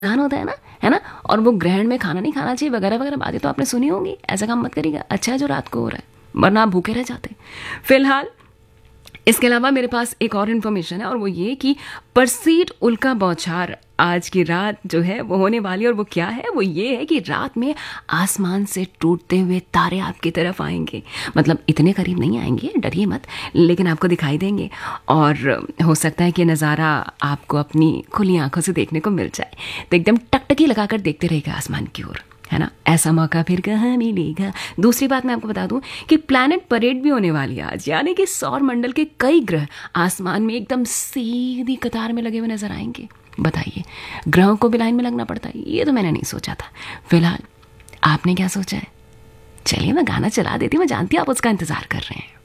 ध्यान होता है ना। और वो ग्रहण में खाना नहीं खाना चाहिए वगैरह वगैरह बातें तो आपने सुनी होंगी। ऐसा काम मत करिएगा, अच्छा है जो रात को हो रहा है, वरना आप भूखे रह जाते। फिलहाल इसके अलावा मेरे पास एक और इन्फॉर्मेशन है, और वो ये कि परसीड उल्का बौछार आज की रात जो है वो होने वाली है। और वो क्या है, वो ये है कि रात में आसमान से टूटते हुए तारे आपकी तरफ आएंगे। मतलब इतने करीब नहीं आएंगे, डरिए मत, लेकिन आपको दिखाई देंगे। और हो सकता है कि नज़ारा आपको अपनी खुली आंखों से देखने को मिल जाए। तो एकदम टकटकी लगाकर देखते रहेगा आसमान की ओर, है ना। ऐसा मौका फिर कहाँ मिलेगा। दूसरी बात मैं आपको बता दूं कि प्लैनेट परेड भी होने वाली है आज, यानी कि सौर मंडल के कई ग्रह आसमान में एकदम सीधी कतार में लगे हुए नजर आएंगे। बताइए, ग्रहों को भी लाइन में लगना पड़ता है, ये तो मैंने नहीं सोचा था। फिलहाल आपने क्या सोचा है? चलिए मैं गाना चला देती हूँ, मैं जानती हूँ आप उसका इंतजार कर रहे हैं।